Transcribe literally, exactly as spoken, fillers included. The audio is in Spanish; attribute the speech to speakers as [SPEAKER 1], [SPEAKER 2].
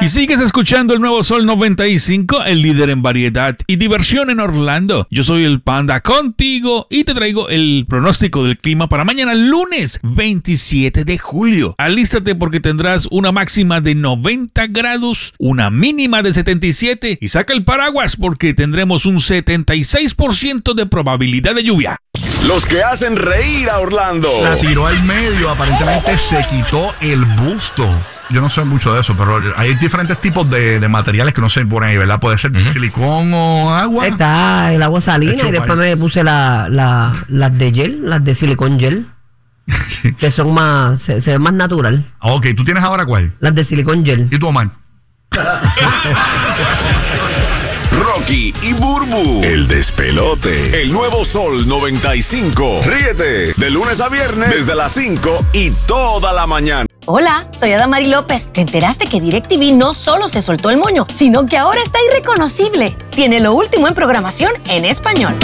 [SPEAKER 1] Y sigues escuchando el Nuevo Sol noventa y cinco, el líder en variedad y diversión en Orlando. Yo soy el Panda contigo y te traigo el pronóstico del clima para mañana lunes veintisiete de julio. Alístate porque tendrás una máxima de noventa grados, una mínima de setenta y siete y saca el paraguas porque tendremos un setenta y seis por ciento de probabilidad de lluvia.
[SPEAKER 2] Los que hacen reír a Orlando.
[SPEAKER 3] La tiró al medio, aparentemente se quitó el busto. Yo no sé mucho de eso, pero hay diferentes tipos de, de materiales que no se ponen ahí, ¿verdad? Puede ser uh-huh. silicón o agua.
[SPEAKER 4] Está el agua salina y después me puse la, la, las de gel, las de silicón gel, que son más, se, se ven más natural.
[SPEAKER 3] Ok, ¿tú tienes ahora cuál?
[SPEAKER 4] Las de silicón gel.
[SPEAKER 3] ¿Y tú, Omar?
[SPEAKER 2] Rocky y Burbu, el despelote. El Nuevo Sol noventa y cinco. Ríete de lunes a viernes desde las cinco y toda la mañana.
[SPEAKER 5] Hola, soy Adamari López. ¿Te enteraste que DirecTV no solo se soltó el moño, sino que ahora está irreconocible? Tiene lo último en programación en español.